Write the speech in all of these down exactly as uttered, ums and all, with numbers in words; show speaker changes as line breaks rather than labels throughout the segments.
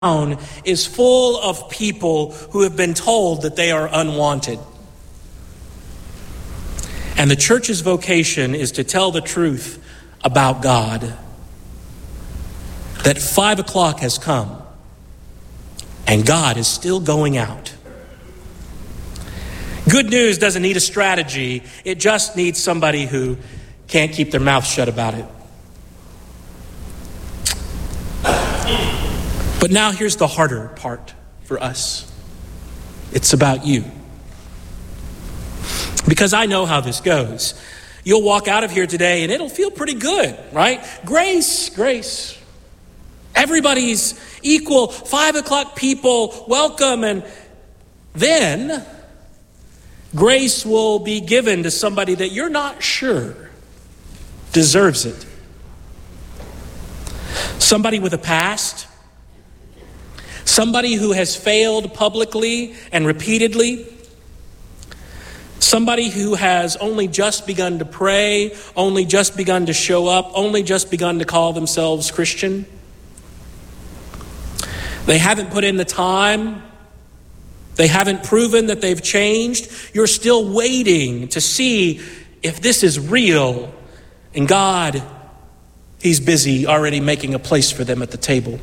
town is full of people who have been told that they are unwanted. And the church's vocation is to tell the truth about God. That five o'clock has come and God is still going out. Good news doesn't need a strategy. It just needs somebody who can't keep their mouth shut about it. But now here's the harder part for us. It's about you. Because I know how this goes. You'll walk out of here today and it'll feel pretty good, right? Grace, grace. Everybody's equal. Five o'clock people, welcome. And then grace will be given to somebody that you're not sure deserves it. Somebody with a past. Somebody who has failed publicly and repeatedly. Somebody who has only just begun to pray, only just begun to show up, only just begun to call themselves Christian. They haven't put in the time. They haven't proven that they've changed. You're still waiting to see if this is real. And God, He's busy already making a place for them at the table.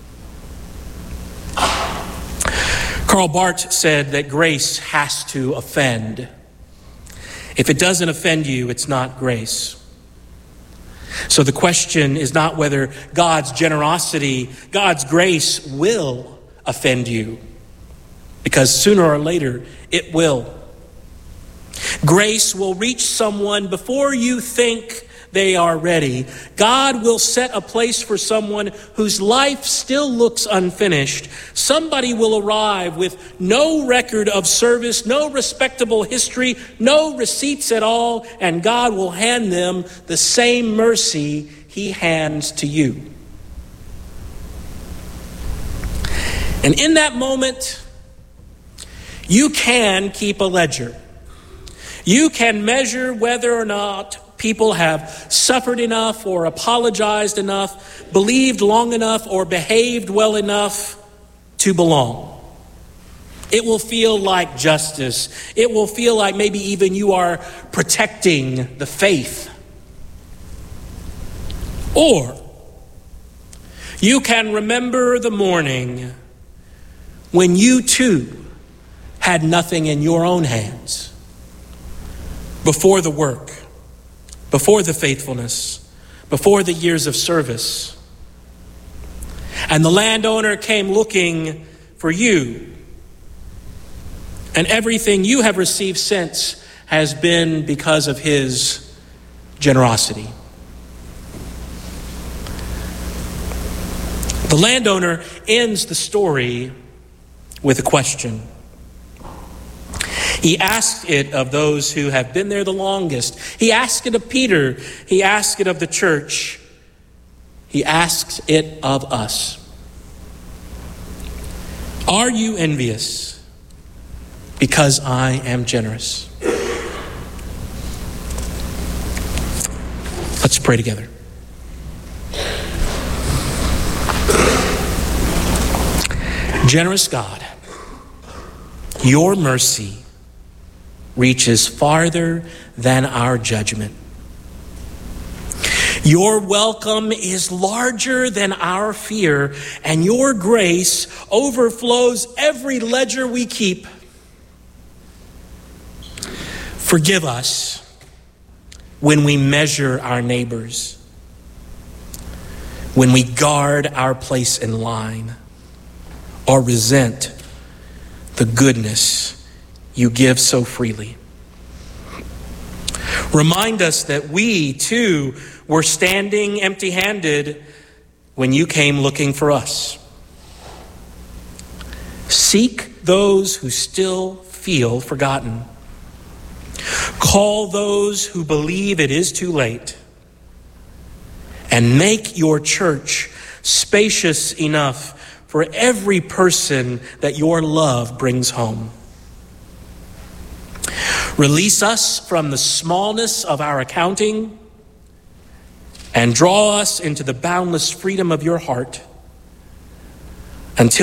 Karl Barth said that grace has to offend. If it doesn't offend you, it's not grace. So the question is not whether God's generosity, God's grace will offend you, because sooner or later it will. Grace will reach someone before you think they are ready. God will set a place for someone whose life still looks unfinished. Somebody will arrive with no record of service, no respectable history, no receipts at all, and God will hand them the same mercy He hands to you. And in that moment, you can keep a ledger. You can measure whether or not people have suffered enough or apologized enough, believed long enough or behaved well enough to belong. It will feel like justice. It will feel like maybe even you are protecting the faith. Or you can remember the morning when you too had nothing in your own hands. Before the work, before the faithfulness, before the years of service. And the landowner came looking for you. And everything you have received since has been because of his generosity. The landowner ends the story with a question. He asked it of those who have been there the longest. He asked it of Peter. He asked it of the church. He asks it of us. Are you envious because I am generous? Let's pray together. Generous God, your mercy reaches farther than our judgment. Your welcome is larger than our fear, and your grace overflows every ledger we keep. Forgive us when we measure our neighbors, when we guard our place in line, or resent the goodness you give so freely. Remind us that we, too, were standing empty-handed when you came looking for us. Seek those who still feel forgotten. Call those who believe it is too late. And make your church spacious enough for every person that your love brings home. Release us from the smallness of our accounting and draw us into the boundless freedom of your heart. Until